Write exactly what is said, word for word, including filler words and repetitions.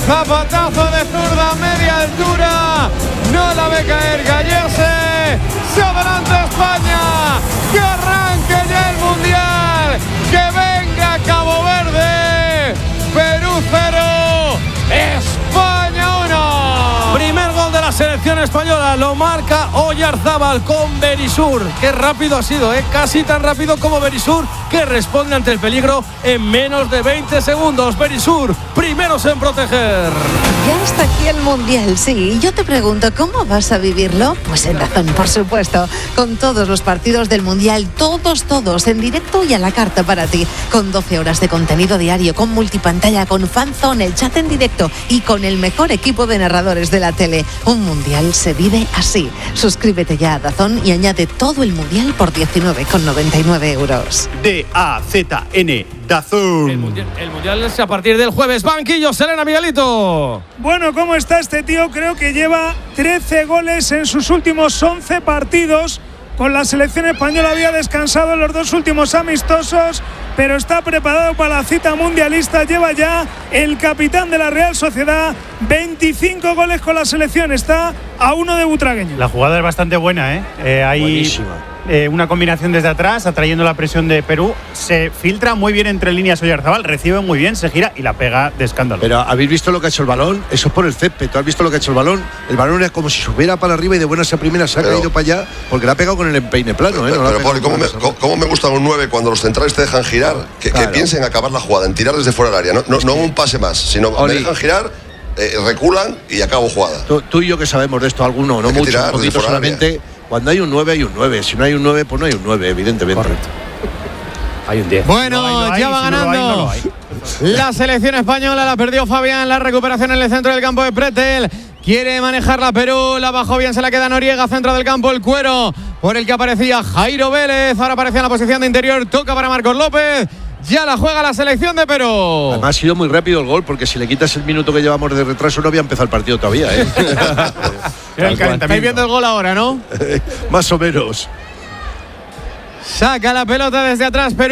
Zapatazo de zurda, media altura. No la ve caer Gallese. Se adelanta España. Que arranque ya el Mundial. Que venga Cabo Verde. Perú cero. España uno. Primer gol de la selección española. Lo marca Oyarzábal con Berisur. Qué rápido ha sido, ¿eh? Casi tan rápido como Berisur, que responde ante el peligro en menos de veinte segundos. Berisur, primeros en proteger. Ya está aquí el Mundial, sí. Y yo te pregunto, ¿cómo vas a vivirlo? Pues en Dazón, por supuesto. Con todos los partidos del Mundial, todos, todos, en directo y a la carta para ti. Con doce horas de contenido diario, con multipantalla, con fanzone, el chat en directo y con el mejor equipo de narradores de la tele. Un Mundial se vive así. Suscríbete ya a Dazón y añade todo el Mundial por diecinueve con noventa y nueve euros. D A Z N, Dazón. El mundial, el mundial es a partir del jueves. Banquillo, Selena, Miguelito. Bueno, ¿cómo está este tío? Creo que lleva trece goles en sus últimos once partidos. Con la selección española había descansado en los dos últimos amistosos, pero está preparado para la cita mundialista. Lleva ya el capitán de la Real Sociedad veinticinco goles con la selección. Está a uno de Butragueño. La jugada es bastante buena, ¿eh? eh hay Buenísima. Eh, una combinación desde atrás, atrayendo la presión de Perú. Se filtra muy bien entre líneas Oyarzábal, recibe muy bien, se gira y la pega de escándalo. Pero ¿habéis visto lo que ha hecho el balón? Eso es por el césped. ¿Tú has visto lo que ha hecho el balón? El balón era como si subiera para arriba y de buenas a primeras se ha pero, caído para allá porque la ha pegado con el empeine plano. Pero, ¿eh? No pero Poli, ¿cómo, me, ¿cómo me gusta un nueve cuando los centrales te dejan girar? Que, claro. que piensen acabar la jugada, en tirar desde fuera del área. No, no, no un pase más, sino Oli. me dejan girar, eh, reculan y acabo jugada. Tú, tú y yo que sabemos de esto, alguno, no mucho, un poquito solamente. Cuando hay un nueve, hay un nueve. Si no hay un nueve, pues no hay un nueve, evidentemente. Correcto. Hay un diez. Bueno, no hay, no hay, ya va si ganando. No lo hay, no lo hay. La selección española la perdió Fabián. La recuperación en el centro del campo de Pretel. Quiere manejarla Perú. La bajó bien, se la queda Noriega. Centro del campo, el cuero por el que aparecía Jairo Vélez. Ahora aparece en la posición de interior. Toca para Marcos López. Ya la juega la selección de Perú. Además ha sido muy rápido el gol, porque si le quitas el minuto que llevamos de retraso no había empezado el partido todavía, ¿eh? Estáis viendo el gol ahora, ¿no? Más o menos. Saca la pelota desde atrás Perú.